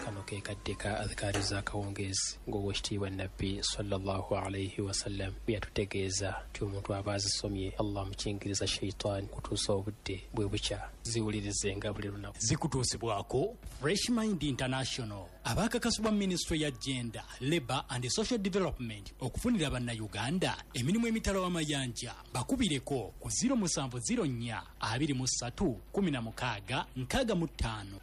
kano ke kadde ka adhikaari za kawungeezi ng'owekitiibwa nabbi sallallahu alayhi wasallam bwe yatutegeeza nti omuntu aba azisomye Allah mukingiriza sheitaani kutuusa obudde bwe bukya ziwulirizenga buli lunaku. Zikutuusibwako Fresh Mind International abaakakasibwa Ministry ya Gender, Labour and Social Development okufunira bannayuganda emirimu emitala w'amayanja. Bakubireko ku 0704 23 16 65.